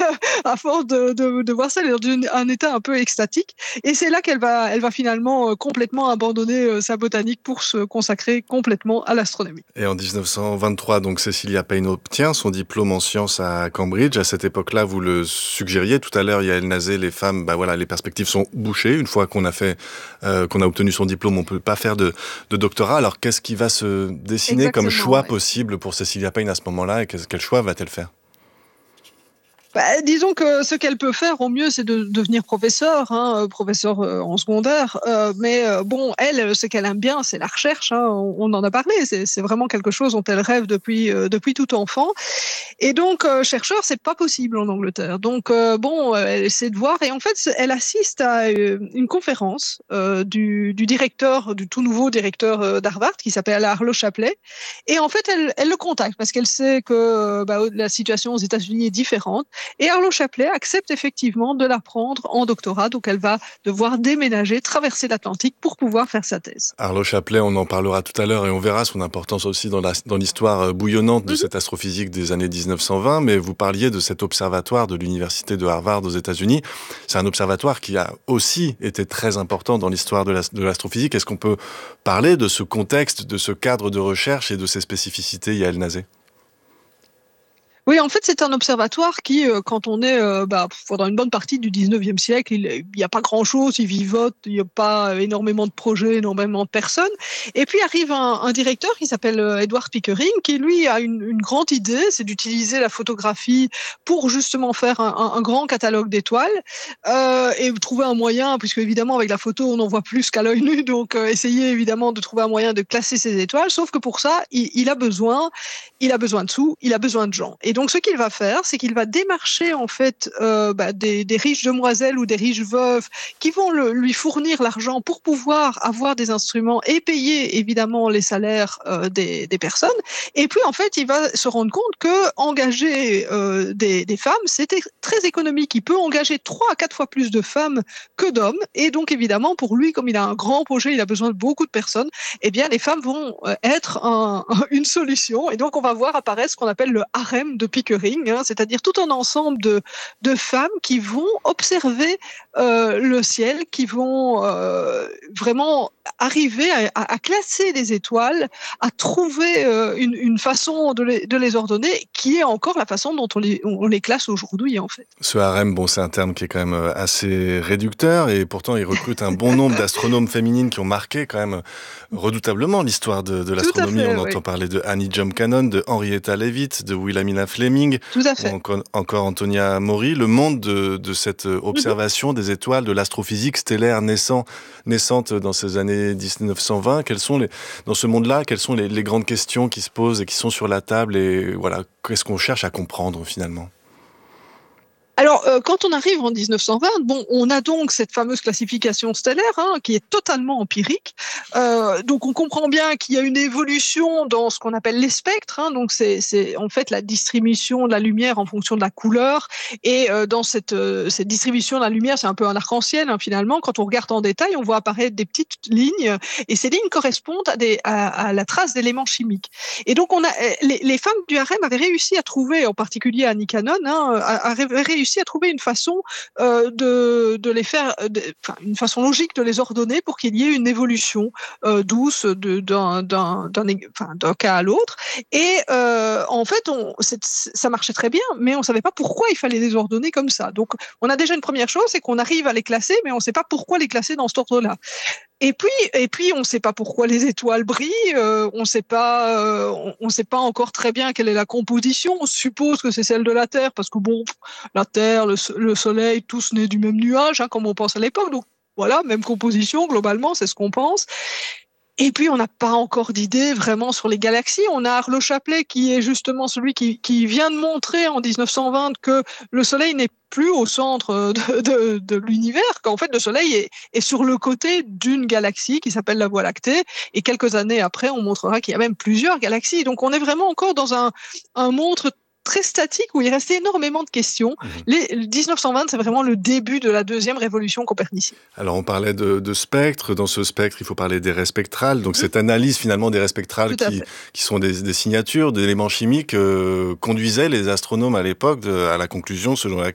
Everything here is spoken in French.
à force de voir ça, elle est dans un état un peu extatique. Et c'est là elle va finalement complètement abandonner sa botanique pour se consacrer complètement à l'astronomie. Et en 1923, donc Cecilia Payne obtient son diplôme en sciences à Cambridge. À cette époque-là, vous le suggériez tout à l'heure, Yael Nazé, les femmes, voilà, les perspectives sont bouchées. Une fois qu'on a obtenu son diplôme, on peut pas faire de doctorat. Alors, qu'est-ce qui va se dessiner comme Exactement, choix ouais. possible pour Cecilia Payne à ce moment-là, et quel choix va-t-elle faire? Disons que ce qu'elle peut faire au mieux, c'est de devenir professeur, hein, professeur en secondaire. Mais bon, elle, ce qu'elle aime bien, c'est la recherche, hein, on en a parlé. C'est vraiment quelque chose dont elle rêve depuis tout enfant. Et donc, chercheur, c'est pas possible en Angleterre. Donc, bon, elle essaie de voir. Et en fait, elle assiste à une conférence du directeur, du tout nouveau directeur d'Harvard, qui s'appelle Arlo Shapley. Et en fait, elle le contacte parce qu'elle sait que la situation aux États-Unis est différente. Et Arlo Shapley accepte effectivement de la prendre en doctorat. Donc, elle va devoir déménager, traverser l'Atlantique pour pouvoir faire sa thèse. Arlo Chaplet, on en parlera tout à l'heure et on verra son importance aussi dans l'histoire bouillonnante de Mhm. cette astrophysique des années 1920. Mais vous parliez de cet observatoire de l'université de Harvard aux États-Unis. C'est un observatoire qui a aussi été très important dans l'histoire de l'astrophysique. Est-ce qu'on peut parler de ce contexte, de ce cadre de recherche et de ses spécificités, Yael Nazé? Oui, en fait, c'est un observatoire qui, quand on est pendant une bonne partie du 19e siècle, il n'y a pas grand-chose, il vivote, il n'y a pas énormément de projets, énormément de personnes. Et puis arrive un directeur qui s'appelle Edward Pickering, qui lui a une grande idée, c'est d'utiliser la photographie pour justement faire un grand catalogue d'étoiles et trouver un moyen, puisque évidemment avec la photo on en voit plus qu'à l'œil nu, donc essayer évidemment de trouver un moyen de classer ces étoiles. Sauf que pour ça, il a besoin de sous, il a besoin de gens. Et donc, ce qu'il va faire, c'est qu'il va démarcher en fait des riches demoiselles ou des riches veuves qui vont lui fournir l'argent pour pouvoir avoir des instruments et payer évidemment les salaires des personnes. Et puis, en fait, il va se rendre compte que engager des femmes, c'était très économique. Il peut engager 3 à 4 fois plus de femmes que d'hommes. Et donc, évidemment, pour lui, comme il a un grand projet, il a besoin de beaucoup de personnes. Eh bien, les femmes vont être une solution. Et donc, on va voir apparaître ce qu'on appelle le harem de Pickering, hein, c'est-à-dire tout un ensemble de femmes qui vont observer le ciel, qui vont vraiment arriver à classer les étoiles, à trouver une façon de les ordonner, qui est encore la façon dont on les classe aujourd'hui, en fait. Ce harem, bon, c'est un terme qui est quand même assez réducteur et pourtant il recrute un bon nombre d'astronomes féminines qui ont marqué quand même redoutablement l'histoire de Tout à l'astronomie. On fait, oui. entend parler de Annie Jump Cannon, de Henrietta Leavitt, de Wilhelmina Fleming Tout à ou fait. encore Antonia Maury. Le monde de cette Mhm. observation des étoiles, de l'astrophysique stellaire naissante dans ces années 1920, dans ce monde-là, quelles sont les grandes questions qui se posent et qui sont sur la table et voilà, qu'est-ce qu'on cherche à comprendre finalement? Alors, quand on arrive en 1920, bon, on a donc cette fameuse classification stellaire, hein, qui est totalement empirique. Donc, on comprend bien qu'il y a une évolution dans ce qu'on appelle les spectres, hein, donc c'est en fait la distribution de la lumière en fonction de la couleur. Et dans cette distribution de la lumière, c'est un peu un arc-en-ciel, hein, finalement. Quand on regarde en détail, on voit apparaître des petites lignes, et ces lignes correspondent à la trace d'éléments chimiques. Et donc, les femmes du harem avaient réussi à trouver, en particulier Annie Cannon, hein, avaient réussi à trouver une façon de les faire, une façon logique de les ordonner pour qu'il y ait une évolution douce d'un cas à l'autre. Et en fait, ça marchait très bien, mais on ne savait pas pourquoi il fallait les ordonner comme ça. Donc, on a déjà une première chose, c'est qu'on arrive à les classer, mais on ne sait pas pourquoi les classer dans cet ordre-là. Et puis, on ne sait pas pourquoi les étoiles brillent. On sait pas encore très bien quelle est la composition. On suppose que c'est celle de la Terre, parce que bon, la Terre, le Soleil, tous nés du même nuage, hein, comme on pense à l'époque. Donc voilà, même composition globalement, c'est ce qu'on pense. Et puis, on n'a pas encore d'idée vraiment sur les galaxies. On a Arlo Chapley qui est justement celui qui vient de montrer en 1920 que le Soleil n'est plus au centre de l'univers, qu'en fait le Soleil est sur le côté d'une galaxie qui s'appelle la Voie lactée. Et quelques années après, on montrera qu'il y a même plusieurs galaxies. Donc on est vraiment encore dans un monde très statique où il reste énormément de questions. Mhm. Les 1920, c'est vraiment le début de la deuxième révolution copernicienne. Alors on parlait de spectres. Dans ce spectre, il faut parler des raies spectrales. Donc Mhm. cette analyse finalement des raies spectrales Tout à fait. qui sont des signatures d'éléments chimiques conduisait les astronomes à l'époque à la conclusion selon